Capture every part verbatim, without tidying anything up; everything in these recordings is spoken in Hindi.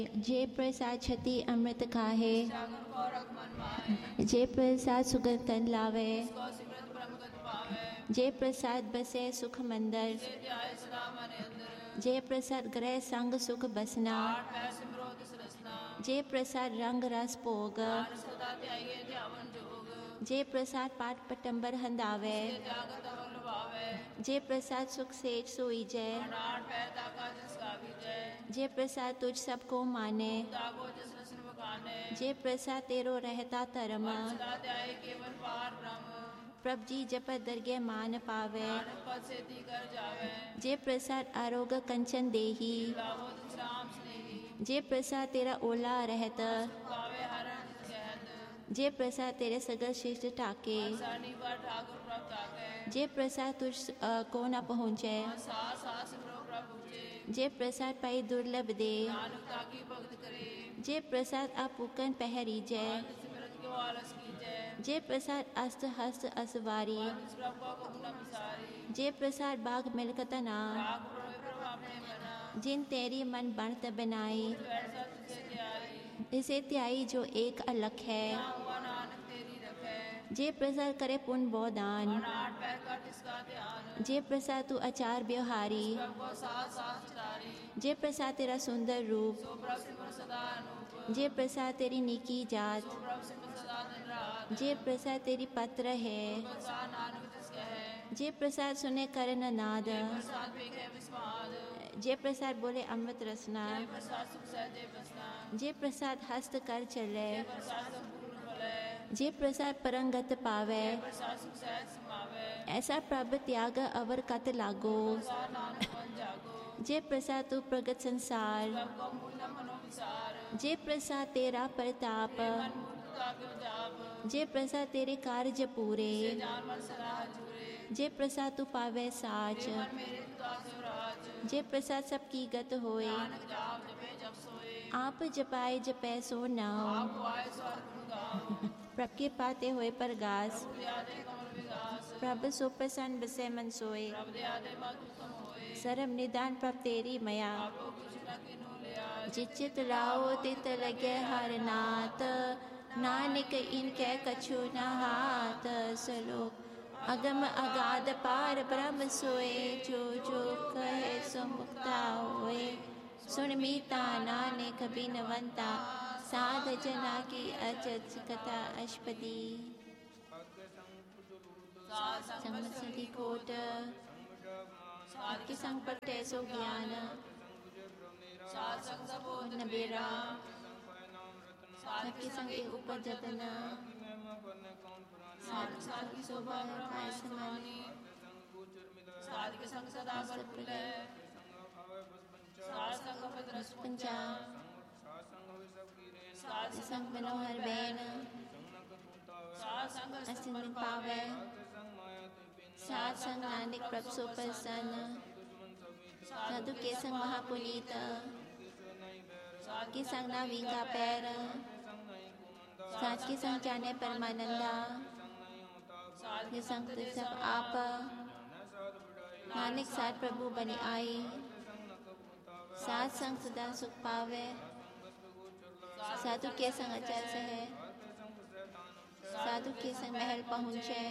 जय प्रसाद छति अमृत खाहे, जय प्रसाद सुगंध तन लावे, जय प्रसाद बसे सुख मंदर, जय प्रसाद ग्रह संग सुख बसना, जय प्रसाद रंग रस भोग, जय प्रसाद पाठ पटंबर हंदावे, जय प्रसाद सुख सेठ सोई जय, जय प्रसाद तुझ सबको माने, जय प्रसाद तेरो रहता धर्म, प्रभ जी जप दरगे मान पावे, जय प्रसाद आरोग्य कंचन देही, जय प्रसाद तेरा ओला रहत, जय प्रसाद तेरे सगल शिष्ट ठाके, जय प्रसाद तुझ को न पहुँचे, जय प्रसाद पाई दुर्लभ दे, जय प्रसाद अपुकन पहरी जय, जय प्रसाद अस्त हस्त असवारी, जय प्रसाद बाग मिलकतना, जिन तेरी मन बनत बनाई, इसे त्याई जो एक अलख है, जय प्रसाद करे पुण्य बोदान, जय प्रसाद तू आचार व्यवहारी, जय प्रसाद तेरा सुंदर रूप, जय प्रसाद तेरी निकी जात, जय प्रसाद तेरी पत्र है, जय प्रसाद सुने करन नाद, जय प्रसाद बोले अमृत रसना, जय प्रसाद हस्त कर चले, जय प्रसाद परंगत पावे, ऐसा प्रभ त्याग अवर कत लागो, जय प्रसाद तू प्रगट संसार, जय प्रसाद तेरा प्रताप, जय प्रसाद तेरे कार्य पूरे, जय प्रसाद तू पावे साच, जय प्रसाद सबकी गत होए, आप जपाए जपै सो नाम, प्रभ के पाते हुए परगास, प्रभ सो प्रसन्न बसे मन सोए, सर्व निदान प्रभ तेरी मया, जिचित लाओ तित लगे हर नाथ, नानक इनके कछु न हाथ, सलोक अगम अगाध पार ब्रह्म सोए, जो जो कहे सो मुक्ता होए, सुन मीता नानक बिनवंता, साध जना की अचज कथा अष्पदी, संगति कोट के संग पटे सो ज्ञान, नबेरा सबके संग एक उपजतन, साध की शोभा पाए समानी, साध के संग सदा बरपुले, साध संग पत्रस पंचा, साध संग मनोहर बैन, साध संग पावे, साध संग नानक प्रभ सो प्रसन्न, साधु के संग महापुनीत, के संग ना विंगा पैर, साध के संग जाने परमानंदा, के संग सब आप, नानक साध प्रभु बने आई, साध संग सदा सुख पावे, साधु के संग अचल है, साधु के संग महल पहुँचे,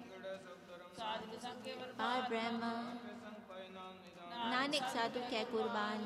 पार ब्रह्म, नानक साधु के कुर्बान,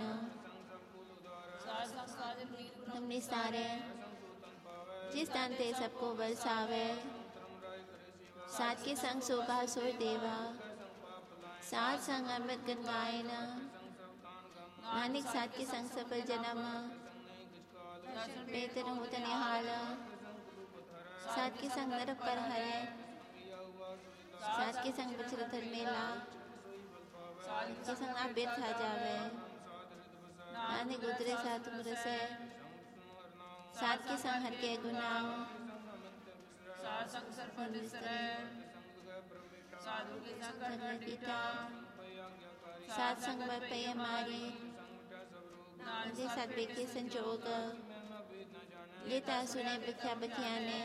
तुम निस्तारे, जिस दान ते सबको बरसावे, साध के संग शोभा सोय देवा, साध संग अमृत गन गायन, नानक साध के संग सफल जन्म, बेहतर होता निहाल, साध के संग नरक पर हरे, साध के संग बचर धर्मेला, के संग ना बेर खा जावे, नानक उतरे साध मुरसे, साध के संग हर के गुनाह, साध संग सर्पण निस्तरे, साधु के संग गीता, साध संग पे हमारी, नानक साध के संजोग, लेता सुने बख्या बख्याने,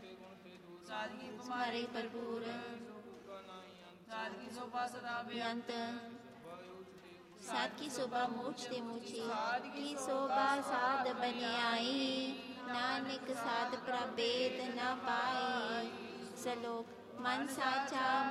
हमारे भरपूर, साध की शोभा सदा बेअंत, साध की शोभा मूछ ते मूछी की शोभा साध बने आई नानक साध प्रभेद न पाई सलोक मन साचा